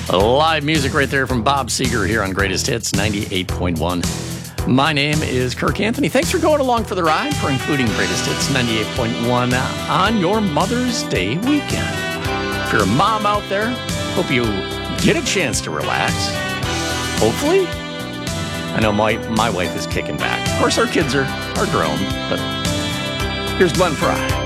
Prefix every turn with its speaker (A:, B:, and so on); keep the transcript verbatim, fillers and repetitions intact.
A: Live music right there from Bob Seger here on Greatest Hits ninety-eight point one. My name is Kirk Anthony. Thanks for going along for the ride, for including Greatest Hits ninety-eight point one on your Mother's Day weekend. If you're a mom out there, hope you get a chance to relax. Hopefully. I know my, my wife is kicking back. Of course, our kids are, are grown, but here's Glenn Frey.